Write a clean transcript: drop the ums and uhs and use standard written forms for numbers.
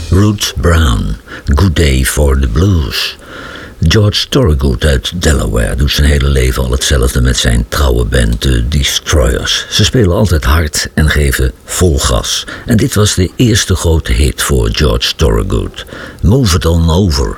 Ruth Brown, Good Day for the Blues. George Thorogood uit Delaware doet zijn hele leven al hetzelfde met zijn trouwe band The Destroyers. Ze spelen altijd hard en geven vol gas. En dit was de eerste grote hit voor George Thorogood. Move It On Over.